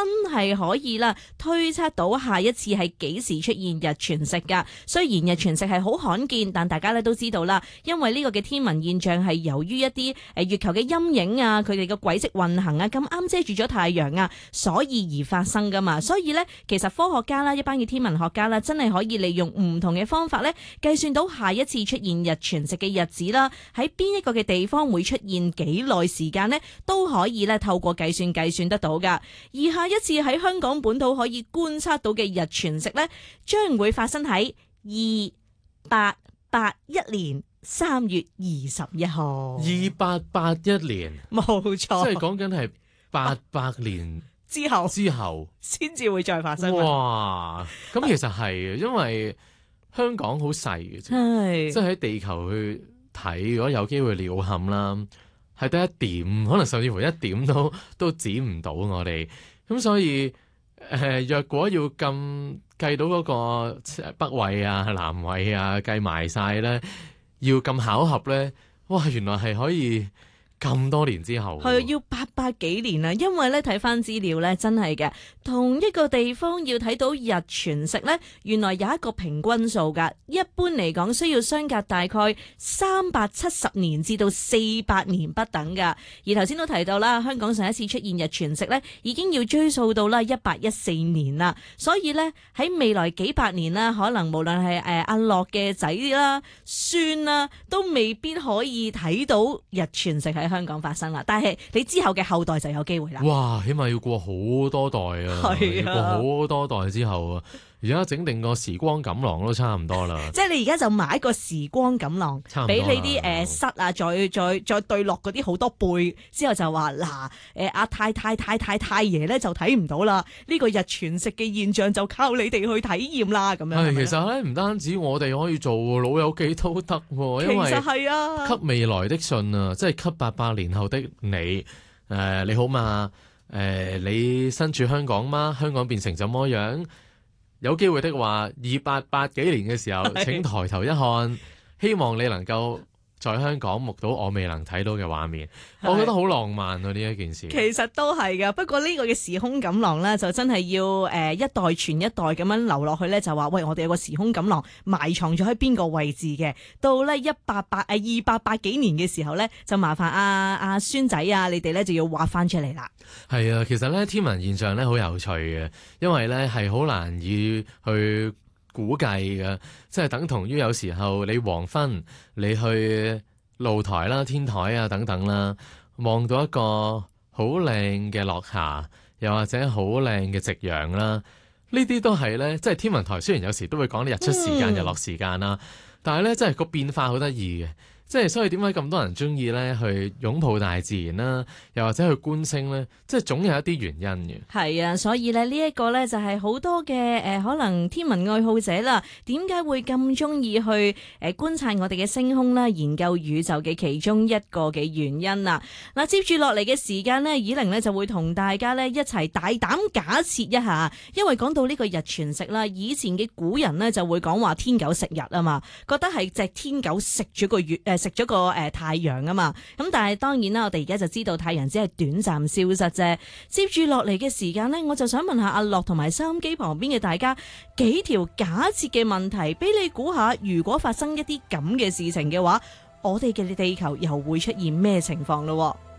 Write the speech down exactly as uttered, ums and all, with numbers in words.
真係可以啦推測到下一次係幾時出現日全食㗎。雖然日全食係好罕見，但大家咧都知道啦，因為呢個嘅天文現象係由於一啲誒月球嘅陰影啊，佢哋嘅軌跡運行啊，咁啱遮住咗太陽啊，所以而發生噶嘛。所以咧，其實科學家啦，一班嘅天文學家啦，真係可以利用唔同嘅方法咧，計算到下一次出現日全食嘅日子啦，喺邊一個嘅地方會出現幾耐時間呢，都可以咧透過計算計算得到噶。而下一次喺香港本土可以觀測到嘅日全食咧，將會發生喺二八八一年三月二十一號。 二八八一年， 冇錯，即係講緊係八百年之後之後先至會再發生。 哇！咁其實係因為香港好細嘅啫，即係喺地球去睇，如果有機會鳥瞰啦，係得一點，可能甚至乎一點都都指唔到我哋。咁所以誒、呃，若果要咁計到嗰個北緯啊、南緯啊計埋晒咧，要咁巧合咧，哇！原來係可以咁多年之後， 係要八百幾年啊！因為咧睇翻資料咧，真係嘅，同一個地方要睇到日全食咧，原來有一個平均數噶。一般嚟講，需要相隔大概三百七十年至到四百年不等噶。而頭先都提到啦，香港上一次出現日全食咧，已經要追溯到啦一八一四年啦。所以咧喺未來幾百年啦，可能無論係誒阿樂嘅仔啦、孫啦，都未必可以睇到日全食喺香港發生啦。但係你之後嘅後代就有機會啦。 哇，起碼要過好多代啊， 係啊， 要過好多代之後啊。而家整定個時光錦囊都差唔多啦， 即係你而家就買個時光錦囊，俾你啲誒室啊，再再再對落嗰啲好多背之後就話嗱，誒阿太太太太太爺咧就睇唔到啦，呢個日全食嘅現象就靠你哋去體驗啦，咁樣。係其實咧唔單止我哋可以做，老友記都得，因為其實係啊， 給未來的信啊，即係給八百年後的你，誒、呃、你好嘛，誒、呃、你身處香港嗎？香港變成怎麼樣？有機會的話，二八八幾年嘅時候，請抬頭一看，希望你能夠在香港目睹我未能睇到嘅畫面，我覺得好浪漫啊！呢一件事其實都係噶，不過呢個嘅時空錦囊咧，就真係要誒一代傳一代咁樣留落去咧，就話喂，我哋有個時空錦囊埋藏咗喺邊個位置嘅，到咧一八八誒二八八幾年嘅時候咧，就麻煩阿阿孫仔啊，你哋咧就要畫翻出嚟啦。係啊，其實咧天文現象咧好有趣嘅，因為咧係好難以去估計嘅，即係等同於有時候你黃昏你去露台啦、天台啊等等啦，望到一個好靚嘅落霞，又或者好靚嘅夕陽啦，呢啲都係咧，即係天文台雖然有時都會講啲日出時間、嗯、日落時間啦，但係咧真係個變化好得意嘅。即係所以點解咁多人中意咧去擁抱大自然啦，又或者去觀星咧，即係總有一啲原因嘅。係啊，所以咧呢一個咧就係好多嘅誒、呃、可能天文愛好者啦，點解會咁中意去誒、呃、觀察我哋嘅星空啦，研究宇宙嘅其中一個嘅原因啊。嗱，接住落嚟嘅時間咧，以玲咧就會同大家咧一齊大膽假設一下，因為講到呢個日全食啦，以前嘅古人咧就會講話天狗食日啊嘛，覺得係隻天狗食咗個月誒。呃食咗個誒太陽啊嘛，咁但係當然啦，我哋而家就知道太陽只係短暫消失啫。接住落嚟嘅時間呢，我就想問下阿樂同埋收音機旁邊嘅大家幾條假設嘅問題，俾你估下，如果發生一啲咁嘅事情嘅話，我哋嘅地球又會出現咩情況咯？